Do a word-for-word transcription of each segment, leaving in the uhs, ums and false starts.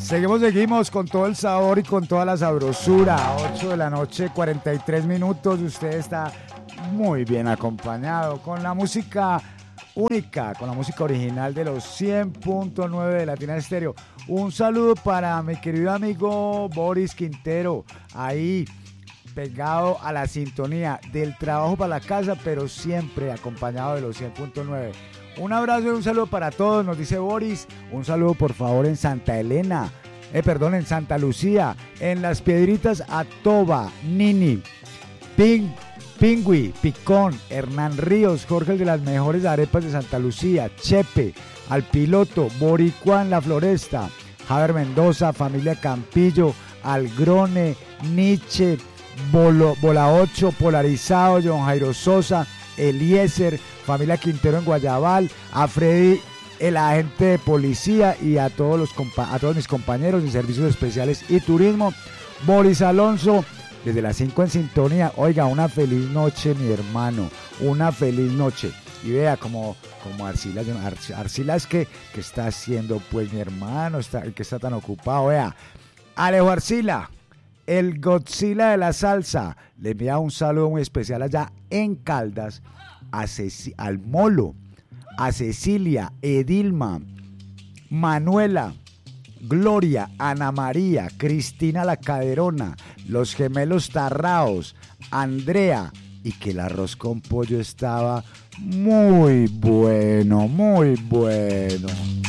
Seguimos, seguimos con todo el sabor y con toda la sabrosura. ocho de la noche, cuarenta y tres minutos. Usted está muy bien acompañado con la música única, con la música original de los cien punto nueve de Latina Estéreo. Un saludo para mi querido amigo Boris Quintero, ahí pegado a la sintonía del trabajo para la casa, pero siempre acompañado de los cien punto nueve. Un abrazo y un saludo para todos, nos dice Boris. Un saludo por favor en Santa Elena, eh, perdón, en Santa Lucía, en Las Piedritas, a Toba, Nini, Ping, Pingüi, Picón, Hernán Ríos, Jorge el de las mejores arepas de Santa Lucía, Chepe, al piloto, Boricua en La Floresta, Javier Mendoza, familia Campillo, Algrone, Nietzsche, Bolo, Bola ocho, Polarizado, John Jairo Sosa, Eliezer, familia Quintero en Guayabal, a Freddy, el agente de policía, y a todos, los compa- a todos mis compañeros de servicios especiales y turismo. Boris Alonso, desde las cinco en sintonía. Oiga, una feliz noche, mi hermano, una feliz noche. Y vea como, como Arcila, Ar- Arcila es que, que está haciendo, pues, mi hermano, está, que está tan ocupado. Vea, Alejo Arcila, el Godzilla de la salsa, le envía un saludo muy especial allá en Caldas, a Ceci- al Molo, a Cecilia, Edilma, Manuela, Gloria, Ana María, Cristina la Caderona, los gemelos Tarraos, Andrea, y que el arroz con pollo estaba muy bueno, muy bueno.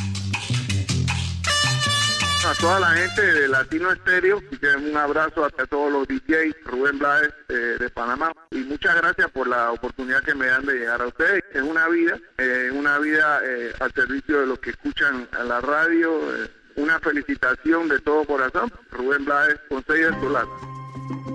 A toda la gente de Latino Estéreo, y que un abrazo a todos los D Js, Rubén Blades eh, de Panamá, y muchas gracias por la oportunidad que me dan de llegar a ustedes. Es una vida, eh, una vida eh, al servicio de los que escuchan a la radio. Eh, una felicitación de todo corazón, Rubén Blades, Consejo del Solar.